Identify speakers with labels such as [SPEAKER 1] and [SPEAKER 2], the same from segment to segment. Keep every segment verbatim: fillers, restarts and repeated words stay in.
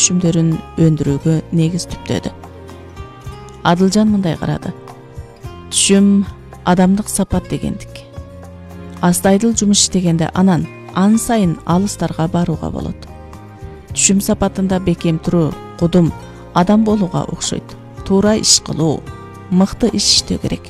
[SPEAKER 1] түшүмдөрүн өндүрүүгө негиз түптөдү. Адылжан мындай карады. Түшүм адамдык сапат дегендик. Астайдыл жумуш иштегенде анан ан сайын алыстарга барууга болот. Түшүм сапатында бекем туруу, кудум адам болууга окшойт. Туура иш кылуу, мыкты иш иштөө керек.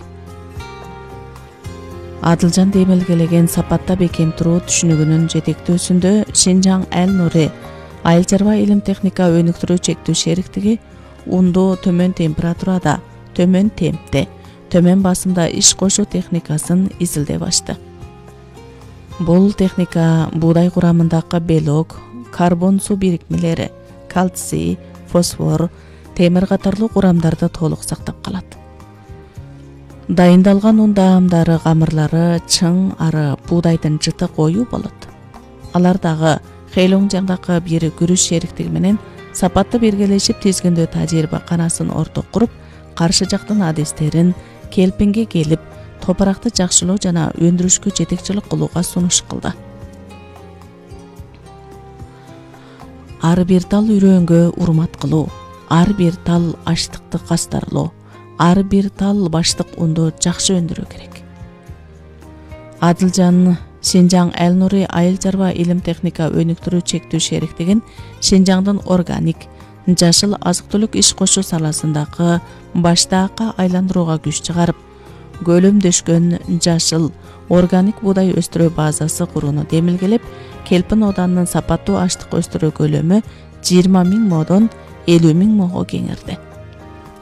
[SPEAKER 1] Адылжан демелгелеген сапатта бекем туруу түшүнүгүнүн жетектөөсүндө Шинжаң Әл-Нури айыл чарба илим техника өнүктүрүү чектүү шериктиги ундуу төмөн температурада, төмөн темпте, төмөн басымда иш кошуу техникасын изилдеп ачты. Бул техника буудай курамындагы белок, карбон суу бирикмелери, кальций, фосфор, темир катарлуу курамдарды толук сактап калат. Дайындалган ун даамдары, камырлары чың, ары буудайдын жыты коюу болот. Алар дагы Хэйлоңжаңдагы бир күрүш шериктиги менен сапатты биргелешип тизгиндөө тажрыйба канасын орток куруп, каршы жактын адистерин келпинге келип, топуракты жакшылоо жана өндүрүшкө жетекчилик кылууга сунуш кылды. Ар бир тал үрөөнгө урмат кылуу, ар бир тал аштыкты кастарлоо, ар бир тал баштык унду жакшы өндүрүү керек. Адылжан Шинжаң Әл-Нури айыл чарба илим техника өнүктүрүү чектүү шериктигин Шинжаңдын органик, жашыл азык-түлүк иш кошуу саласындагы баштаакка айландырууга күч чыгарып, көлөмдөшкөн жашыл органик буудай өстүрүү базасы курууну демилгелеп, Келпин оданынын сапаттуу аштык өстүрүү көлөмү жыйырма миң модон элүү миң мого кеңирди.